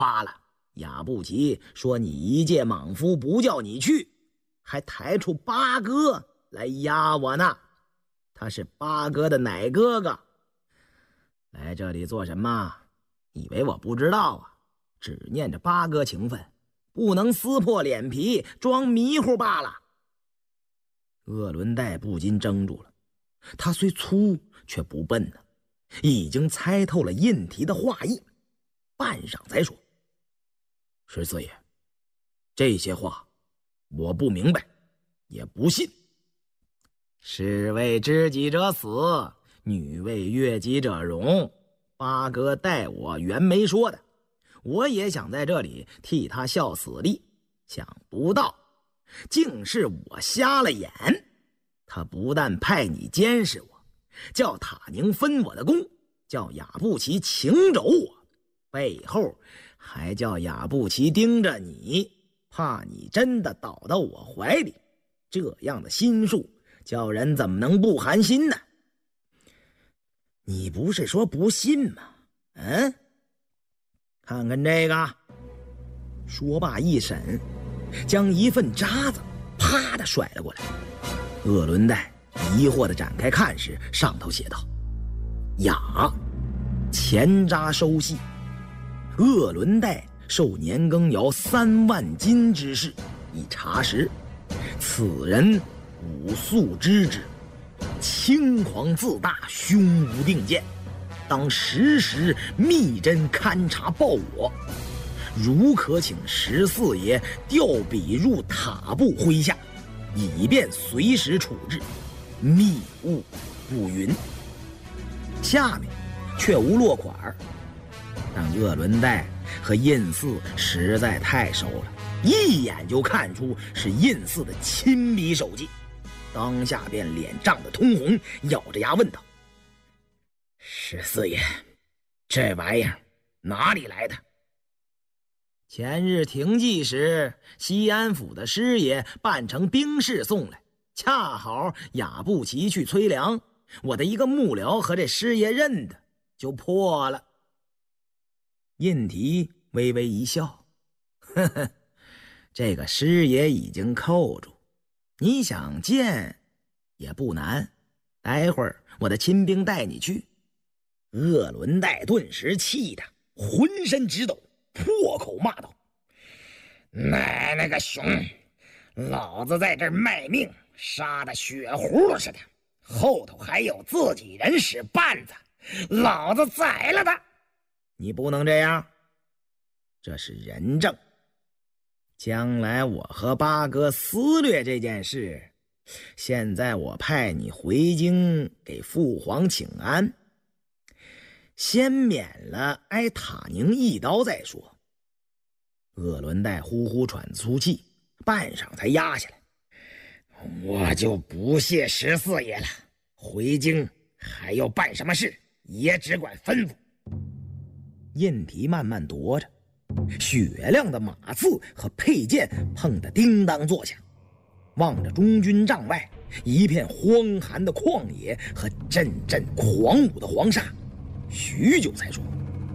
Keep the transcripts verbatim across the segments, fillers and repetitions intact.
罢了，亚布齐说你一介莽夫，不叫你去，还抬出八哥来压我呢。他是八哥的奶哥哥。来这里做什么？以为我不知道啊？只念着八哥情分，不能撕破脸皮装迷糊罢了。鄂伦岱不禁怔住了，他虽粗却不笨呢，已经猜透了印提的话意，半晌才说：十四爷，这些话我不明白，也不信。士为知己者死，女为悦己者容。八哥待我原没说的，我也想在这里替他效死力，想不到竟是我瞎了眼。他不但派你监视我，叫塔宁分我的功，叫亚布齐请走我，背后还叫亚布齐盯着你，怕你真的倒到我怀里。这样的心术，叫人怎么能不寒心呢？你不是说不信吗？嗯，看看这个。说罢一审，将一份札子啪的甩了过来。鄂伦岱疑惑地展开看时，上头写道：雅前札收系，鄂伦岱受年羹尧三万金之事，以查实，此人武素知之，轻狂自大，胸无定见，当时时密侦勘察报我。如可请十四爷调笔入塔部麾下，以便随时处置，密务不云。下面却无落款，但鄂伦岱和印寺实在太熟了，一眼就看出是印寺的亲笔手迹，当下便脸涨得通红，咬着牙问道：十四爷，这玩意儿哪里来的？前日停祭时，西安府的师爷扮成兵士送来，恰好亚布齐去催粮，我的一个幕僚和这师爷认得，就破了。印提微微一笑，呵呵，这个师爷已经扣住，你想见也不难，待会儿我的亲兵带你去。鄂伦岱顿时气得浑身直抖，破口骂道：奶奶个熊，老子在这儿卖命，杀得血葫芦似的，后头还有自己人使绊子，老子宰了他！你不能这样，这是人证。将来我和八哥撕裂这件事，现在我派你回京给父皇请安，先免了挨塔宁一刀再说。鄂伦岱呼呼喘粗气，半晌才压下来。我就不谢十四爷了，回京还要办什么事，爷只管吩咐。印提慢慢踱着，雪亮的马刺和佩剑碰得叮当作响，望着中军帐外一片荒寒的旷野和阵阵狂舞的黄沙，许久才说：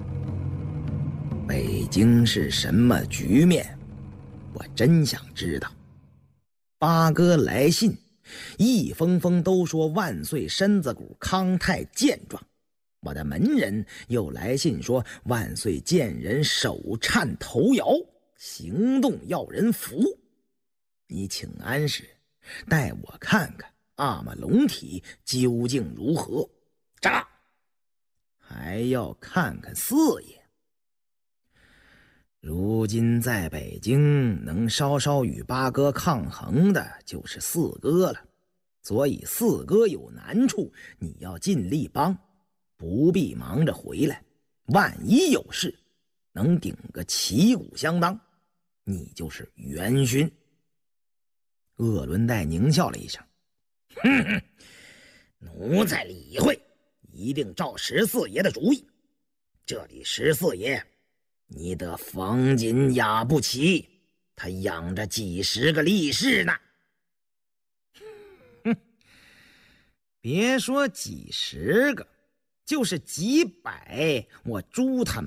北京是什么局面，我真想知道。八哥来信一封封都说万岁身子骨康泰健壮，我的门人又来信说万岁见人手颤头摇，行动要人扶。你请安时带我看看阿玛龙体究竟如何。炸！还要看看四爷。如今在北京能稍稍与八哥抗衡的就是四哥了，所以四哥有难处，你要尽力帮，不必忙着回来。万一有事，能顶个旗鼓相当，你就是元勋。鄂伦岱狞笑了一声，哼哼，奴才理会，一定照十四爷的主意。这里十四爷，你得防紧亚布齐，他养着几十个力士呢。哼，别说几十个，就是几百，我诛他们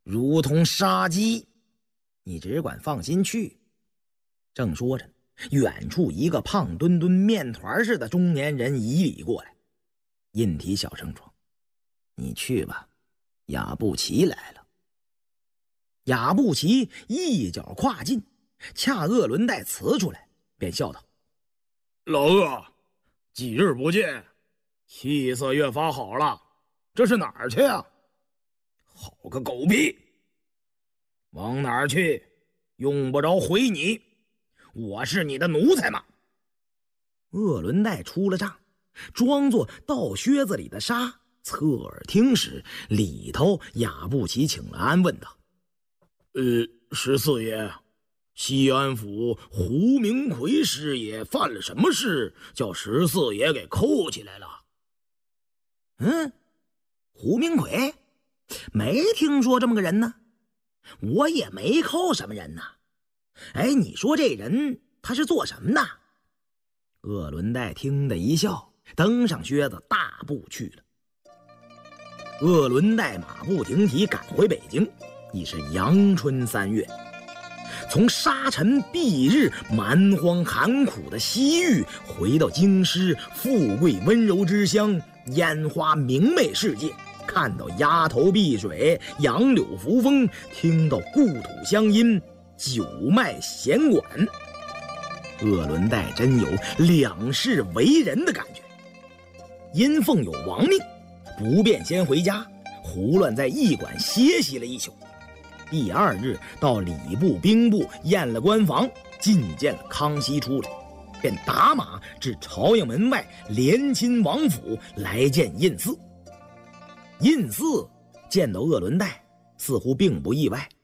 如同杀鸡，你只管放心去。”正说着，远处一个胖墩墩、面团似的中年人以礼过来。印体小声说：“你去吧，雅布奇来了。”雅布奇一脚跨进，恰鄂伦戴辞出来，便笑道：“ 老鄂，几日不见，气色越发好了，这是哪儿去啊？”“ 好个狗屁！往哪儿去？用不着回你，我是你的奴才吗？”鄂伦戴出了帐，装作倒靴子里的沙，侧耳听时，里头雅布奇请了安，问道：“ 呃，十四爷，西安府胡明奎师爷犯了什么事，叫十四爷给扣起来了？”“ 嗯，胡明奎，没听说这么个人呢，我也没扣什么人呢。哎，你说这人他是做什么的？”鄂伦戴听得一笑，登上靴子大步去了。鄂伦戴马不停蹄赶回北京，已是阳春三月。从沙尘蔽日、蛮荒寒苦的西域，回到京师富贵温柔之乡，烟花明媚世界，看到鸭头碧水，杨柳扶风，听到故土乡音，九脉弦管。鄂伦戴真有两世为人的感觉。因奉有亡命，不便先回家，胡乱在驿馆歇息了一宿。第二日到礼部兵部验了官房，觐见了康熙出来，便打马至朝阳门外连亲王府来见胤祀。胤祀见到鄂伦戴，似乎并不意外：“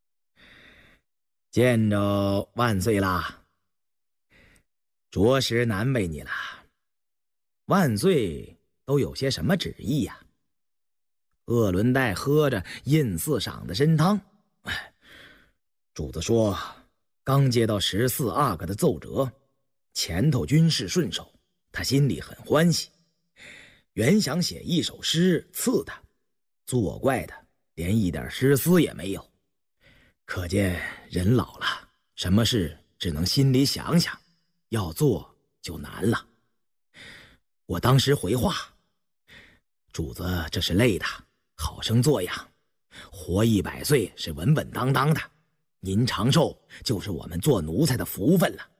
见着万岁啦，着实难为你了。万岁都有些什么旨意呀？”鄂伦戴喝着胤祀赏的参汤，主子说刚接到十四阿哥的奏折，前头军事顺手，他心里很欢喜，原想写一首诗赐他，作怪的连一点诗思也没有。可见人老了，什么事只能心里想想，要做就难了。我当时回话：“主子这是累的，好生作养，活一百岁是稳稳当当的，您长寿就是我们做奴才的福分了。”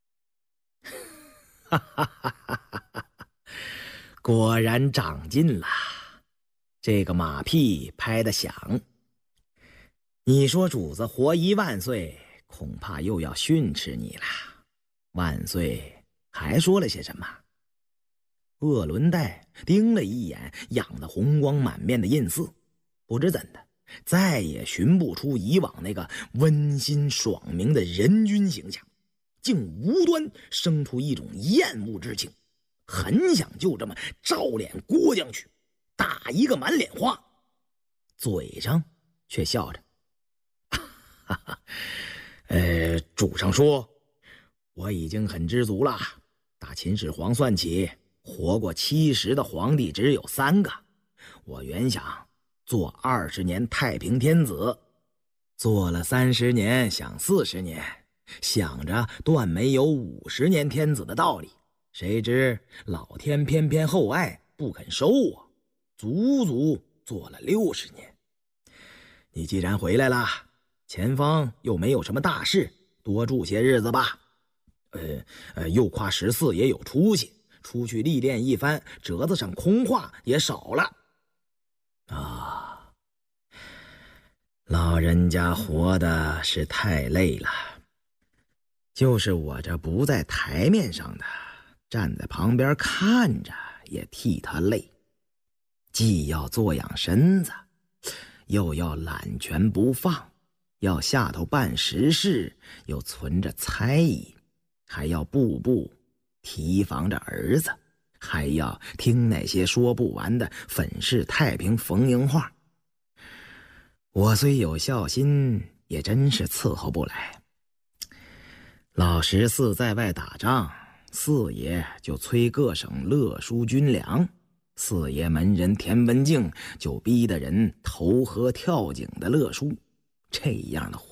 哈哈哈哈哈！果然长进了，这个马屁拍得响。你说主子活一万岁，恐怕又要训斥你了。万岁还说了些什么？鄂伦戴盯了一眼养得红光满面的胤祀，不知怎的，再也寻不出以往那个温馨爽明的人君形象，竟无端生出一种厌恶之情，很想就这么照脸郭将去，打一个满脸花，嘴上却笑着：“哈哈，呃，主上说，我已经很知足了。打秦始皇算起，活过七十的皇帝只有三个。我原想做二十年太平天子，做了三十年，想四十年，想着断没有五十年天子的道理。谁知老天偏偏厚爱，不肯收我，足足做了六十年。你既然回来了，前方又没有什么大事，多住些日子吧。呃呃，又夸十四爷有出息，出去历练一番，折子上空话也少了。啊，老人家活的是太累了，就是我这不在台面上的，站在旁边看着也替他累，既要做养身子，又要揽权不放，要下头办实事，又存着猜疑，还要步步提防着儿子，还要听那些说不完的粉饰太平逢迎话。我虽有孝心，也真是伺候不来。老十四在外打仗，四爷就催各省勒输军粮， 四爷门人田文镜就逼得人投河跳井的乐书。这样的